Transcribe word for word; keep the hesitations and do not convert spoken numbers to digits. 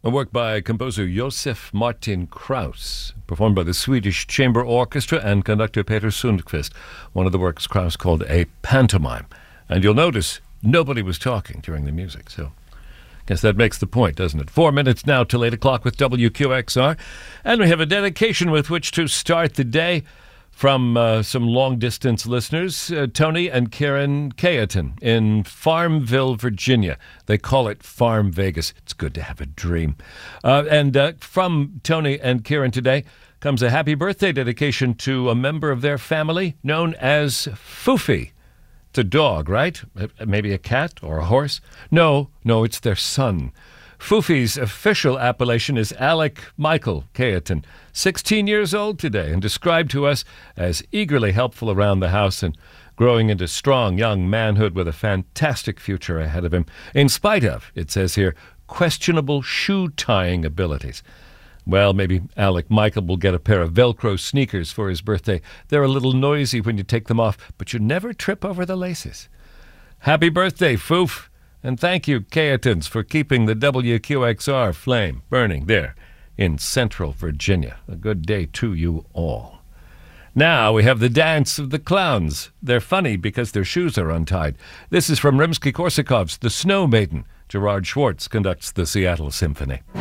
A work by composer Josef Martin Krauss, performed by the Swedish Chamber Orchestra and conductor Peter Sundqvist. One of the works Krauss called a pantomime. And you'll notice nobody was talking during the music, so I guess that makes the point, doesn't it? Four minutes now till eight o'clock with W Q X R. And we have a dedication with which to start the day from uh, some long-distance listeners, uh, Tony and Karen Cayetan in Farmville, Virginia. They call it Farm Vegas. It's good to have a dream. Uh, and uh, from Tony and Karen today comes a happy birthday dedication to a member of their family known as Foofy. It's a dog, right? Maybe a cat or a horse? No, no, it's their son. Foofy's official appellation is Alec Michael Cayetan, sixteen years old today, and described to us as eagerly helpful around the house and growing into strong young manhood with a fantastic future ahead of him, in spite of, it says here, questionable shoe-tying abilities. Well, maybe Alec Michael will get a pair of Velcro sneakers for his birthday. They're a little noisy when you take them off, but you never trip over the laces. Happy birthday, Foof! And thank you, Cayetans, for keeping the W Q X R flame burning there in Central Virginia. A good day to you all. Now we have the dance of the clowns. They're funny because their shoes are untied. This is from Rimsky-Korsakov's The Snow Maiden. Gerard Schwartz conducts the Seattle Symphony.